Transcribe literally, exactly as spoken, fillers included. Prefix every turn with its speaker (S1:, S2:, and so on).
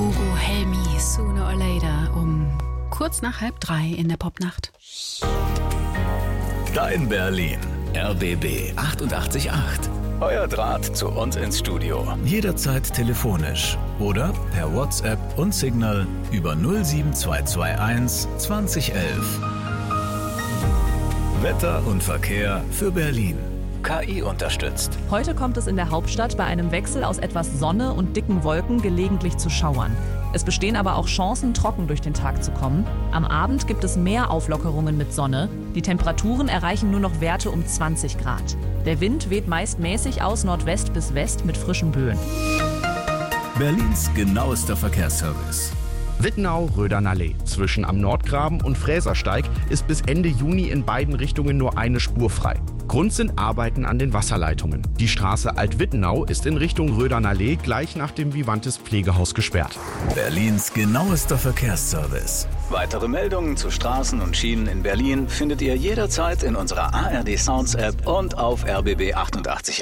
S1: Guru Helmi, sooner or later, um kurz nach halb drei in der Popnacht.
S2: Dein Berlin. R B B achtundachtzig Komma acht. Euer Draht zu uns ins Studio. Jederzeit telefonisch oder per WhatsApp und Signal über null sieben zwei zwei eins zwanzig elf. Wetter und Verkehr für Berlin. K I unterstützt.
S3: Heute kommt es in der Hauptstadt bei einem Wechsel aus etwas Sonne und dicken Wolken gelegentlich zu Schauern. Es bestehen aber auch Chancen, trocken durch den Tag zu kommen. Am Abend gibt es mehr Auflockerungen mit Sonne. Die Temperaturen erreichen nur noch Werte um zwanzig Grad. Der Wind weht meist mäßig aus Nordwest bis West mit frischen Böen.
S2: Berlins genauester Verkehrsservice.
S4: Wittenau-Rödern-Allee. Zwischen am Nordgraben und Fräsersteig ist bis Ende Juni in beiden Richtungen nur eine Spur frei. Grund sind Arbeiten an den Wasserleitungen. Die Straße Alt-Wittenau ist in Richtung Rödern-Allee gleich nach dem Vivantes Pflegehaus gesperrt.
S2: Berlins genauester Verkehrsservice. Weitere Meldungen zu Straßen und Schienen in Berlin findet ihr jederzeit in unserer A R D Sounds App und auf R B B achtundachtzig